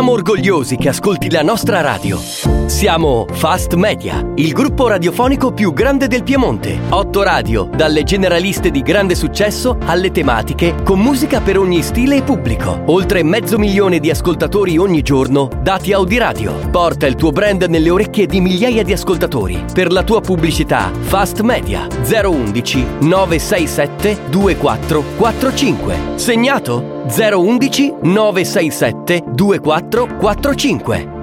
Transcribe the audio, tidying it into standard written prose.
Siamo orgogliosi che ascolti la nostra radio. Siamo Fast Media, il gruppo radiofonico più grande del Piemonte. 8 radio, dalle generaliste di grande successo alle tematiche, con musica per ogni stile e pubblico. Oltre 500.000 di ascoltatori ogni giorno, dati Audiradio. Porta il tuo brand nelle orecchie di migliaia di ascoltatori. Per la tua pubblicità, Fast Media 011 967 2445. Segnato? 011 967 2445.